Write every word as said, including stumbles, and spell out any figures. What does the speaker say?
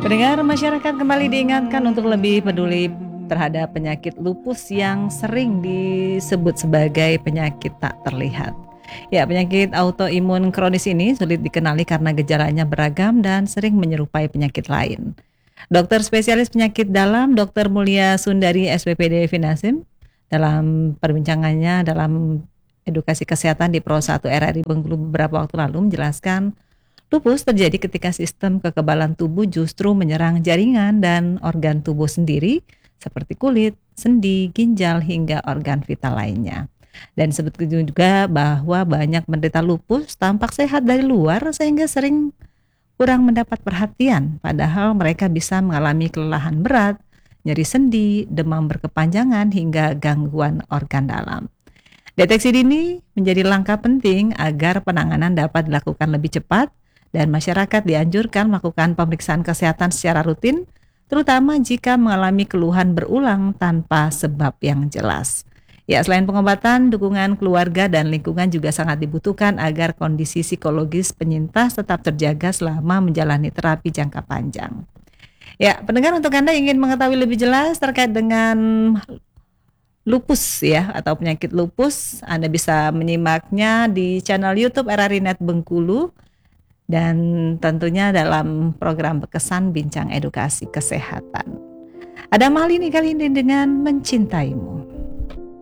Pendengar, masyarakat kembali diingatkan untuk lebih peduli terhadap penyakit lupus yang sering disebut sebagai penyakit tak terlihat. Ya, penyakit autoimun kronis ini sulit dikenali karena gejalanya beragam dan sering menyerupai penyakit lain. Dokter spesialis penyakit dalam, Dokter Mulia Sundari S P P D Finasim, dalam perbincangannya dalam edukasi kesehatan di Pro satu R R I Bengkulu beberapa waktu lalu menjelaskan lupus terjadi ketika sistem kekebalan tubuh justru menyerang jaringan dan organ tubuh sendiri seperti kulit, sendi, ginjal, hingga organ vital lainnya. Dan sebetulnya juga bahwa banyak menderita lupus tampak sehat dari luar sehingga sering kurang mendapat perhatian, padahal mereka bisa mengalami kelelahan berat, nyeri sendi, demam berkepanjangan, hingga gangguan organ dalam. Deteksi dini menjadi langkah penting agar penanganan dapat dilakukan lebih cepat dan masyarakat dianjurkan melakukan pemeriksaan kesehatan secara rutin, terutama jika mengalami keluhan berulang tanpa sebab yang jelas. Ya, selain pengobatan, dukungan keluarga dan lingkungan juga sangat dibutuhkan agar kondisi psikologis penyintas tetap terjaga selama menjalani terapi jangka panjang. Ya, pendengar, untuk Anda ingin mengetahui lebih jelas terkait dengan lupus ya atau penyakit lupus, Anda bisa menyimaknya di channel YouTube R R I Net Bengkulu dan tentunya dalam program Berkesan Bincang Edukasi Kesehatan. Ada Malini kali ini dengan Mencintaimu.